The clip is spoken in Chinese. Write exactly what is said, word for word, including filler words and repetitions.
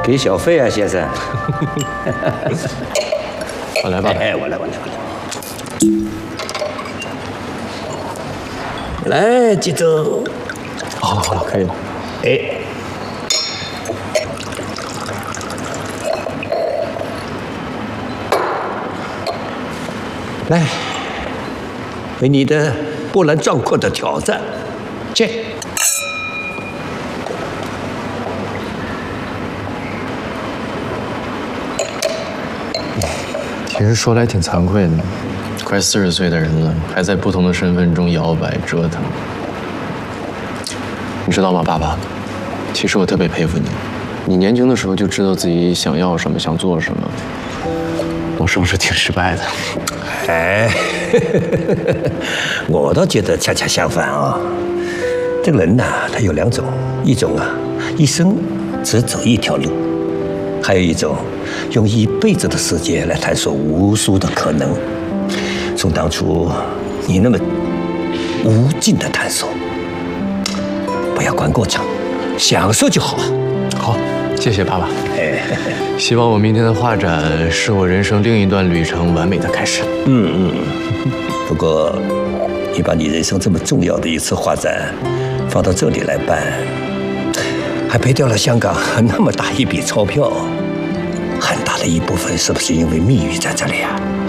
给小费啊，先生。 我来吧。 哎，我来，我来，我来。来，记住。 好了好了，可以了。 哎。来，为你的波澜壮阔的挑战，去。 其实说来挺惭愧的，快四十岁的人了，还在不同的身份中摇摆折腾。你知道吗，爸爸？其实我特别佩服你，你年轻的时候就知道自己想要什么，想做什么。我是不是挺失败的？ 哎，我倒觉得恰恰相反啊。这个人呐，他有两种，一种啊，一生只走一条路；还有一种，用一辈子的时间来探索无数的可能。从当初你那么无尽的探索，不要管过程，享受就好。 好，谢谢爸爸。 哎， 希望我明天的画展是我人生另一段旅程完美的开始。 嗯嗯。不过，你把你人生这么重要的一次画展放到这里来办，还赔掉了香港那么大一笔钞票，很大的一部分是不是因为蜜语在这里啊？